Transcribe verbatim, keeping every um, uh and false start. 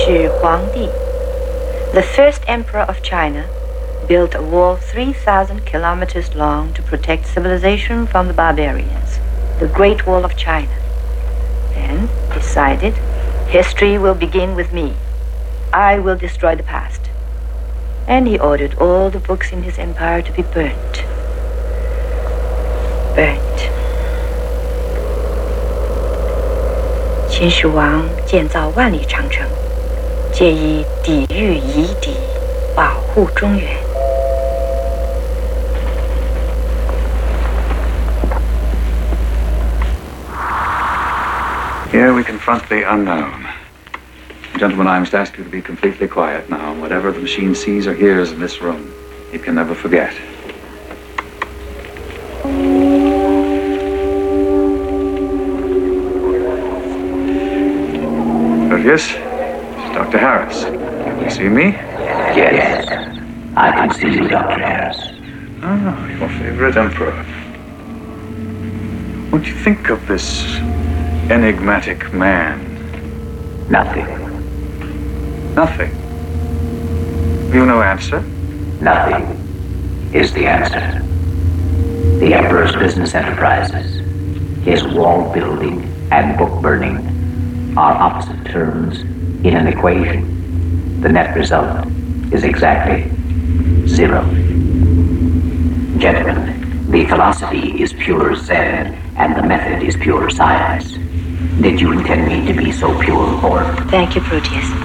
Shi Huangdi, the first emperor of China, built a wall three thousand kilometers long to protect civilization from the barbarians, the Great Wall of China. Then decided, history will begin with me. I will destroy the past. And he ordered all the books in his empire to be burnt. Burnt. 秦始皇建造万里长城，借以抵御夷狄，保护中原。 Here we confront the unknown. Gentlemen, I must ask you to be completely quiet now. Whatever the machine sees or hears in this room, it can never forget. Proteus, this is Doctor Harris. Can you see me? Yes, I can see you, Doctor Harris. Ah, your favorite emperor. What do you think of this enigmatic man? Nothing. Nothing? You no answer? Nothing is the answer. The Emperor's business enterprises, his wall building and book burning, are opposite terms in an equation. The net result is exactly zero. Gentlemen, the philosophy is pure Zen, and the method is pure science. Did you intend me to be so pure, or? Thank you, Proteus.